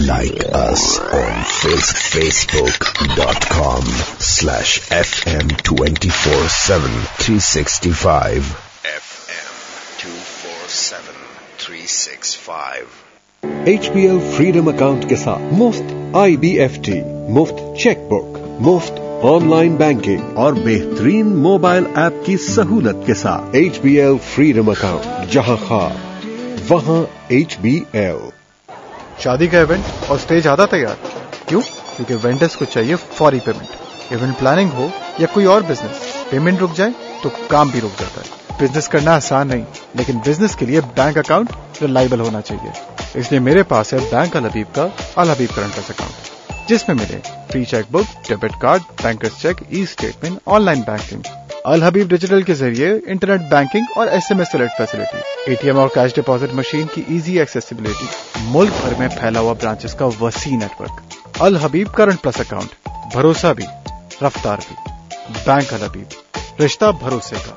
Like us on facebook.com/FM247 365. FM 247 365. HBL freedom account के साथ मुफ्त IBFT, मुफ्त चेकबुक, मुफ्त ऑनलाइन बैंकिंग और बेहतरीन मोबाइल ऐप की सहूलत के साथ HBL फ्रीडम अकाउंट, जहां ख्वाब वहां HBL। शादी का इवेंट और स्टेज आधा तैयार। क्यों? क्योंकि वेंडर्स को चाहिए फौरी पेमेंट। इवेंट प्लानिंग हो या कोई और बिजनेस, पेमेंट रुक जाए तो काम भी रुक जाता है। बिजनेस करना आसान नहीं, लेकिन बिजनेस के लिए बैंक अकाउंट रिलायबल होना चाहिए। इसलिए मेरे पास है बैंक अल हबीब का अल हबीब करंट अकाउंट, जिसमें मिले free chequebook, debit card, bankers check, e statement, online banking. अल हबीब डिजिटल के जरिए इंटरनेट बैंकिंग और SMS अलर्ट फैसिलिटी, ATM और कैश डिपॉजिट मशीन की इजी एक्सेसिबिलिटी, मुल्क भर में फैला हुआ ब्रांचेस का वसी नेटवर्क। अल हबीब करंट प्लस अकाउंट, भरोसा भी रफ्तार भी। बैंक अल हबीब, रिश्ता भरोसे का।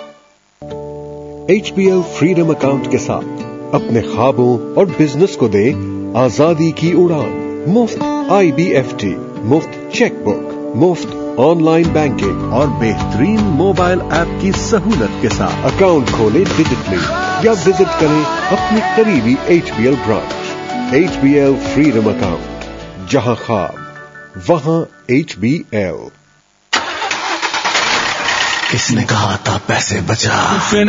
HBL फ्रीडम अकाउंट के साथ अपने ख्वाबों और बिजनेस को दे आजादी की उड़ान। मुफ्त IBFT, मुफ्त चेकबुक, मुफ्त ऑनलाइन बैंकिंग और बेहतरीन मोबाइल ऐप की सहूलत के साथ अकाउंट खोलें डिजिटली या विजिट करें अपनी करीबी HBL branch. HBL freedom account, जहां ख्वाब वहां HBL। किसने कहा था पैसे बचा?